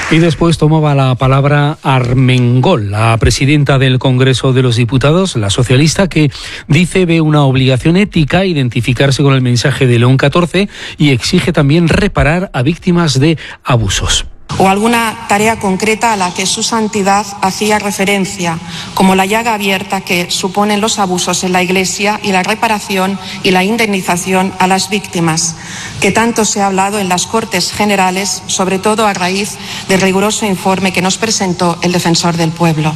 Y después tomaba la palabra Armengol, la presidenta del Congreso de los Diputados, la socialista, que dice ve una obligación ética identificarse con el mensaje de León XIV y exige también reparar a víctimas de abusos. O alguna tarea concreta a la que su santidad hacía referencia, como la llaga abierta que suponen los abusos en la Iglesia y la reparación y la indemnización a las víctimas, que tanto se ha hablado en las Cortes Generales, sobre todo a raíz del riguroso informe que nos presentó el Defensor del Pueblo.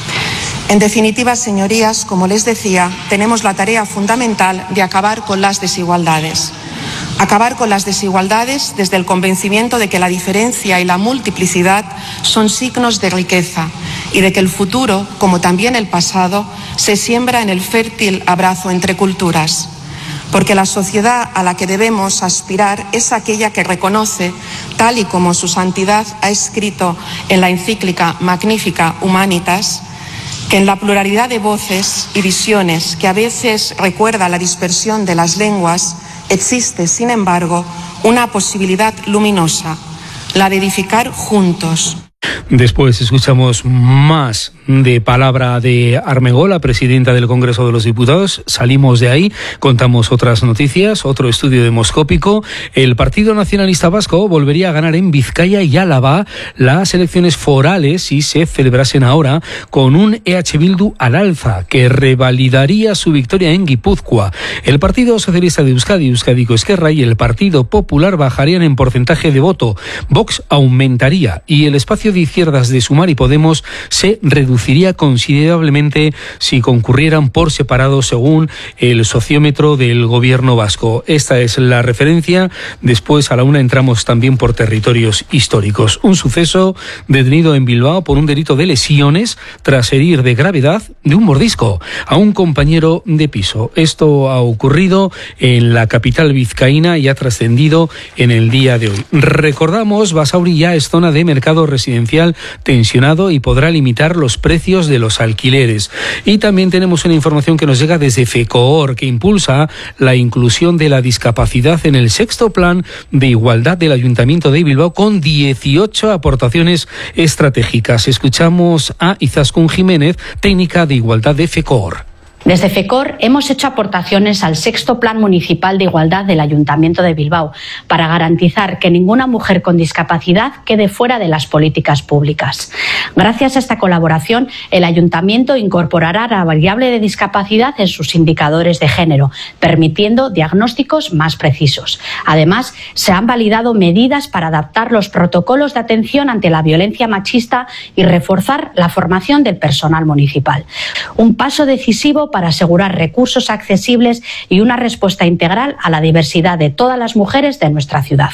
En definitiva, señorías, como les decía, tenemos la tarea fundamental de acabar con las desigualdades. Acabar con las desigualdades desde el convencimiento de que la diferencia y la multiplicidad son signos de riqueza y de que el futuro, como también el pasado, se siembra en el fértil abrazo entre culturas. Porque la sociedad a la que debemos aspirar es aquella que reconoce, tal y como su santidad ha escrito en la encíclica Magnificat Humanitas, que en la pluralidad de voces y visiones que a veces recuerda la dispersión de las lenguas, existe, sin embargo, una posibilidad luminosa, la de edificar juntos. Después escuchamos más de palabra de Armengol, la presidenta del Congreso de los Diputados. Salimos de ahí, contamos otras noticias, otro estudio demoscópico. El Partido Nacionalista Vasco volvería a ganar en Vizcaya y Álava las elecciones forales si se celebrasen ahora, con un EH Bildu al alza que revalidaría su victoria en Guipúzcoa. El Partido Socialista de Euskadi, Euskadiko Ezkerra, y el Partido Popular bajarían en porcentaje de voto. Vox aumentaría y el espacio de izquierdas de Sumar y Podemos se reduciría considerablemente si concurrieran por separado, según el sociómetro del gobierno vasco. Esta es la referencia. Después, a la 1, entramos también por territorios históricos. Un suceso detenido en Bilbao por un delito de lesiones tras herir de gravedad de un mordisco a un compañero de piso. Esto ha ocurrido en la capital vizcaína y ha trascendido en el día de hoy. Recordamos, Basauri ya es zona de mercado residencial tensionado y podrá limitar los precios de los alquileres. Y también tenemos una información que nos llega desde FECOOR, que impulsa la inclusión de la discapacidad en el 6º Plan de Igualdad del Ayuntamiento de Bilbao, con 18 aportaciones estratégicas. Escuchamos a Izaskun Jiménez, técnica de igualdad de FECOOR. Desde FECOOR hemos hecho aportaciones al 6º Plan Municipal de Igualdad del Ayuntamiento de Bilbao para garantizar que ninguna mujer con discapacidad quede fuera de las políticas públicas. Gracias a esta colaboración, el Ayuntamiento incorporará la variable de discapacidad en sus indicadores de género, permitiendo diagnósticos más precisos. Además, se han validado medidas para adaptar los protocolos de atención ante la violencia machista y reforzar la formación del personal municipal. Un paso decisivo para asegurar recursos accesibles y una respuesta integral a la diversidad de todas las mujeres de nuestra ciudad.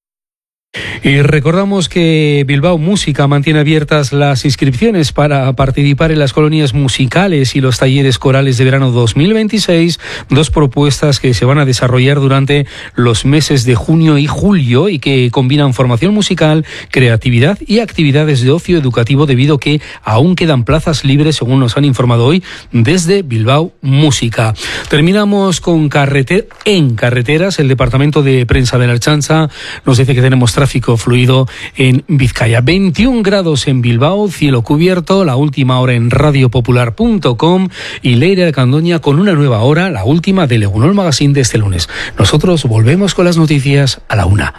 Y recordamos que Bilbao Música mantiene abiertas las inscripciones para participar en las colonias musicales y los talleres corales de verano 2026, 2 propuestas que se van a desarrollar durante los meses de junio y julio y que combinan formación musical, creatividad y actividades de ocio educativo, debido a que aún quedan plazas libres, según nos han informado hoy desde Bilbao Música. Terminamos con carreteras. El Departamento de Prensa de la Ertzaintza nos dice que tenemos tráfico fluido en Vizcaya. 21 grados en Bilbao, cielo cubierto, la última hora en radiopopular.com, y Leire Alcandoña con una nueva hora, la última del Egunon Magazine de este lunes. Nosotros volvemos con las noticias a la 1.